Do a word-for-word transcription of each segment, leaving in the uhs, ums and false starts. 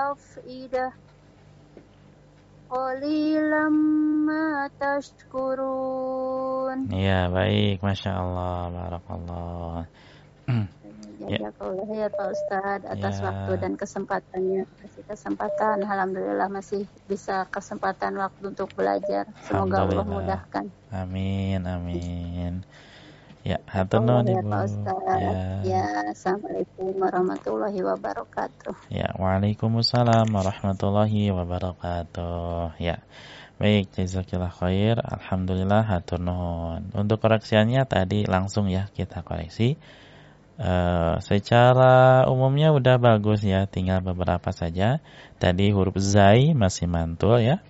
afidah qalilan ma tashkurun. Ya, baik, Masya Allah, Barakallah. Ya, kalau ya Pak Ustadz atas Ya. waktu dan kesempatannya. Kasih kesempatan, alhamdulillah masih bisa kesempatan waktu untuk belajar. Semoga Allah mudahkan. Amin, amin. Ya, hatur nuhun ya Ibu. Pak Ustadz. Ya. Ya, Assalamualaikum warahmatullahi wabarakatuh. Ya, Waalaikumsalam warahmatullahi wabarakatuh. Ya. Baik, jazakillah khair. Alhamdulillah, hatur nuhun. Untuk koreksiannya tadi langsung ya kita koreksi. Uh, secara umumnya udah bagus ya, tinggal beberapa saja. Tadi huruf zai masih mantul ya.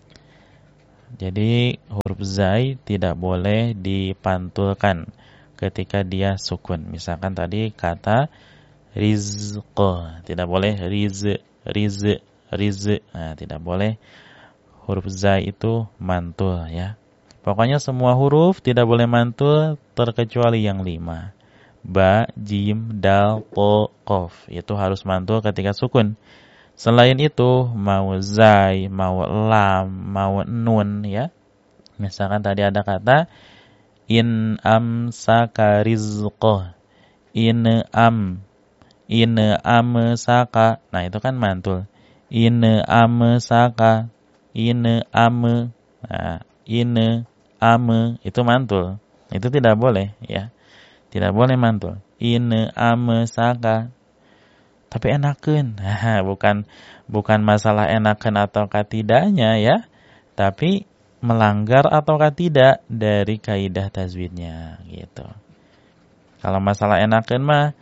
Jadi huruf zai tidak boleh dipantulkan ketika dia sukun. Misalkan tadi kata rizq, tidak boleh riz, riz, riz. Nah, tidak boleh huruf zai itu mantul ya. Pokoknya semua huruf tidak boleh mantul terkecuali yang lima. Ba, jim, dal, ko, kof. Itu harus mantul ketika sukun. Selain itu, mau zai, mau lam, mau nun ya. Misalkan tadi ada kata in amsaka rizqah. In am. In amsaka. Nah, itu kan mantul. In amsaka. In am. Nah, in am itu mantul. Itu tidak boleh ya. Tidak boleh mantul. Ine amesaka. Tapi enakeun. Nah, bukan bukan masalah enakeun ataukah tidaknya ya, tapi melanggar ataukah tidak dari kaidah tajwidnya gitu. Kalau masalah enakeun mah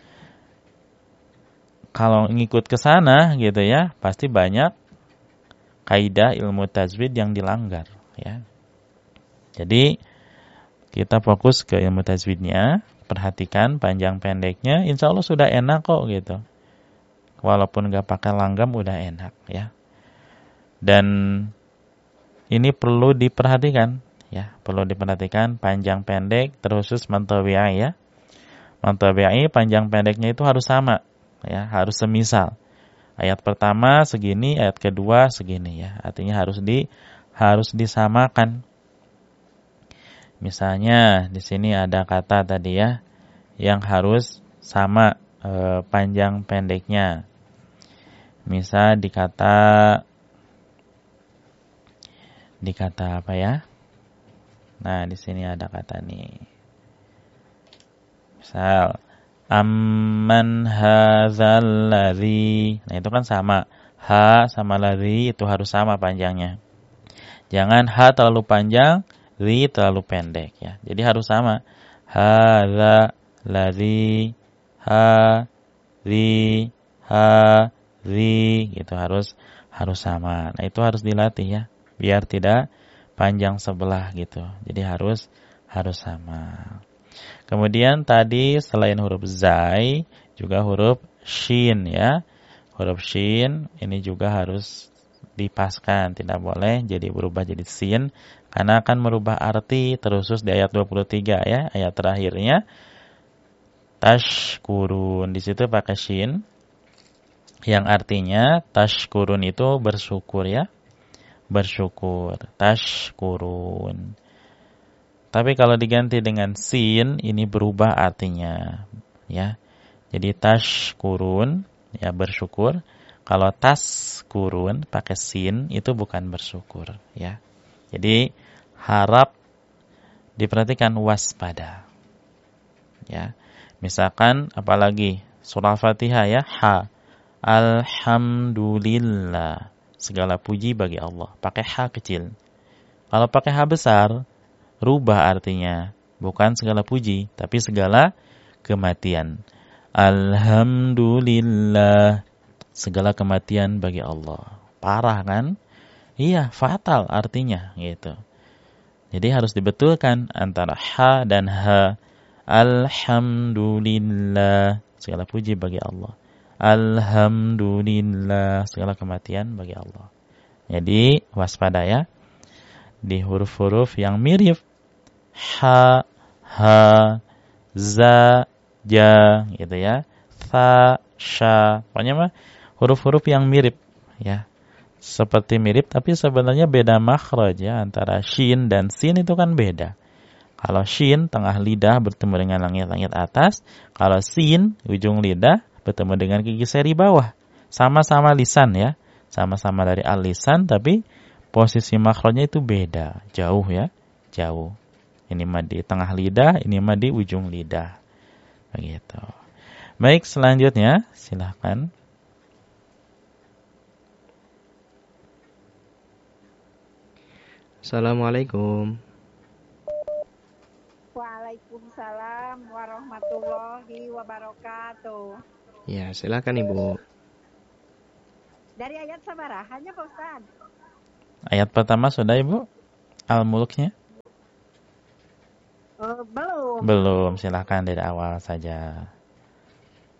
kalau ngikut ke sana gitu ya, pasti banyak kaidah ilmu tajwid yang dilanggar ya. Jadi kita fokus ke ilmu tajwidnya. Perhatikan panjang pendeknya, insya Allah sudah enak kok gitu. Walaupun gak pakai langgam udah enak ya. Dan ini perlu diperhatikan ya, perlu diperhatikan panjang pendek terkhusus mantabi'i ya. Mantabi'i panjang pendeknya itu harus sama ya, harus semisal. Ayat pertama segini, ayat kedua segini ya. Artinya harus di harus disamakan. Misalnya di sini ada kata tadi ya yang harus sama e, panjang pendeknya. Misal di kata di kata apa ya? Nah, di sini ada kata nih. Misal amman hadzal ladzi. Nah, itu kan sama. Ha sama ladzi itu harus sama panjangnya. Jangan ha terlalu panjang, zi terlalu pendek ya. Jadi harus sama. Hadza ladzi, ha, zi, ha, zi gitu harus harus sama. Nah, itu harus dilatih ya, biar tidak panjang sebelah gitu. Jadi harus harus sama. Kemudian tadi selain huruf zai juga huruf shin ya. Huruf shin ini juga harus dipaskan, tidak boleh jadi berubah jadi sin karena akan merubah arti terkhusus di ayat dua puluh tiga ya, ayat terakhirnya tashkurun. Di situ pakai shin yang artinya tashkurun itu bersyukur ya. Bersyukur, tashkurun. Tapi kalau diganti dengan sin ini berubah artinya ya. Jadi tashkurun ya bersyukur. Kalau taskurun pakai sin itu bukan bersyukur ya. Jadi harap diperhatikan waspada. Ya. Misalkan apalagi surah Fatihah ya, ha. Alhamdulillah. Segala puji bagi Allah. Pakai ha kecil. Kalau pakai ha besar, rubah artinya. Bukan segala puji, tapi segala kematian. Alhamdulillah. Segala kematian bagi Allah. Parah kan? Iya, fatal artinya gitu. Jadi harus dibetulkan antara ha dan ha. Alhamdulillah. Segala puji bagi Allah. Alhamdulillah. Segala kematian bagi Allah. Jadi waspada ya. Di huruf-huruf yang mirip. Ha, ha, za, ja gitu ya. Tha, sha. Pokoknya mah huruf-huruf yang mirip Ya. Seperti mirip tapi sebenarnya beda makhraj ya, antara shin dan sin itu kan beda. Kalau shin tengah lidah bertemu dengan langit-langit atas, kalau sin ujung lidah bertemu dengan gigi seri bawah. Sama-sama lisan ya, sama-sama dari al-lisan tapi posisi makhrajnya itu beda, jauh ya, jauh. Ini mah di tengah lidah, ini mah di ujung lidah. Begitu. Baik, selanjutnya silakan. Assalamualaikum. Waalaikumsalam warahmatullahi wabarakatuh. Ya, silakan Ibu. Dari ayat sabarahannya Pak Ustaz? Ayat pertama sudah Ibu? Al-Mulknya? Uh, belum. Belum, silakan dari awal saja.